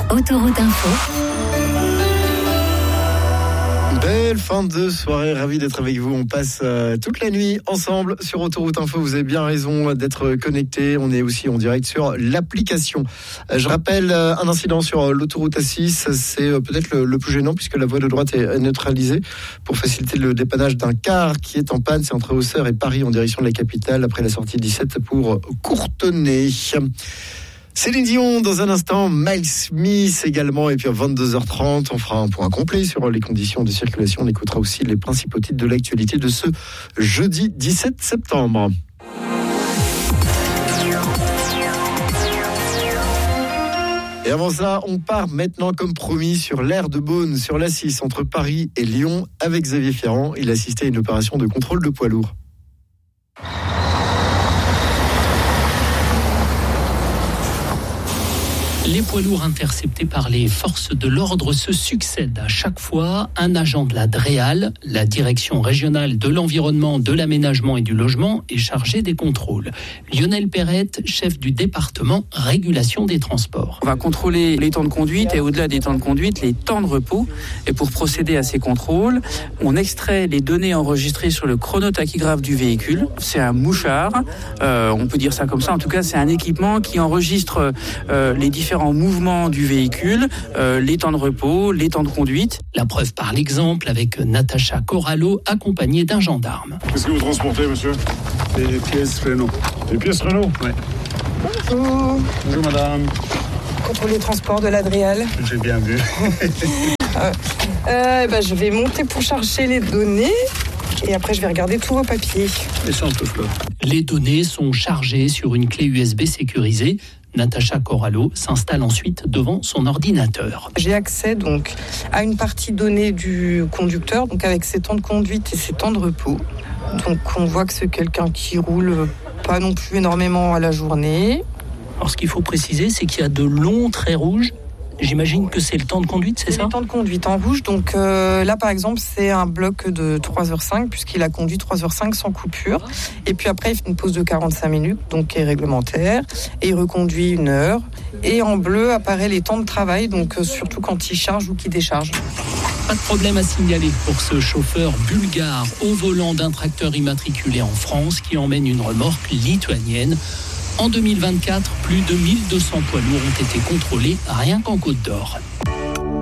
Autoroute Info. Belle fin de soirée, ravi d'être avec vous. On passe toute la nuit ensemble sur Autoroute Info. Vous avez bien raison d'être connectés. On est aussi en direct sur l'application. Je rappelle un incident sur l'autoroute A6. C'est peut-être le plus gênant puisque la voie de droite est neutralisée pour faciliter le dépannage d'un car qui est en panne. C'est entre Auxerre et Paris en direction de la capitale après la sortie 17 pour Courtenay. Céline Dion dans un instant, Miles Smith également, et puis à 22h30 on fera un point complet sur les conditions de circulation. On écoutera aussi les principaux titres de l'actualité de ce jeudi 17 septembre. Et avant ça, on part maintenant comme promis sur l'aire de Beaune, sur l'A6 entre Paris et Lyon avec Xavier Ferrand. Il assistait à une opération de contrôle de poids lourds. Les poids lourds interceptés par les forces de l'ordre se succèdent à chaque fois. Un agent de la DREAL, la Direction régionale de l'environnement, de l'aménagement et du logement, est chargé des contrôles. Lionel Perrette, chef du département régulation des transports. On va contrôler les temps de conduite et au-delà des temps de conduite, les temps de repos. Et pour procéder à ces contrôles, on extrait les données enregistrées sur le chronotachygraphe du véhicule. C'est un mouchard, on peut dire ça comme ça. En tout cas, c'est un équipement qui enregistre les différents mouvements du véhicule, les temps de repos, les temps de conduite. La preuve par l'exemple avec Natacha Corallo, accompagnée d'un gendarme. Qu'est-ce que vous transportez, monsieur? Des pièces Renault. Des pièces Renault? Oui. Bonjour. Bonjour, madame. Contrôle les transports de la DREAL. J'ai bien vu. Je vais monter pour chercher les données. Et après, je vais regarder tous vos papiers. Les centres fleurs. Les données sont chargées sur une clé USB sécurisée. Natacha Corallo s'installe ensuite devant son ordinateur. J'ai accès donc à une partie donnée du conducteur, donc avec ses temps de conduite et ses temps de repos. Donc on voit que c'est quelqu'un qui roule pas non plus énormément à la journée. Alors ce qu'il faut préciser, c'est qu'il y a de longs traits rouges. J'imagine que c'est le temps de conduite, c'est ça ? Le temps de conduite en rouge. Donc là, par exemple, c'est un bloc de 3h05, puisqu'il a conduit 3h05 sans coupure. Et puis après, il fait une pause de 45 minutes, donc qui est réglementaire. Et il reconduit 1 heure. Et en bleu apparaît les temps de travail, donc surtout quand il charge ou qu'il décharge. Pas de problème à signaler pour ce chauffeur bulgare au volant d'un tracteur immatriculé en France qui emmène une remorque lituanienne. En 2024, plus de 1200 poids lourds ont été contrôlés rien qu'en Côte d'Or.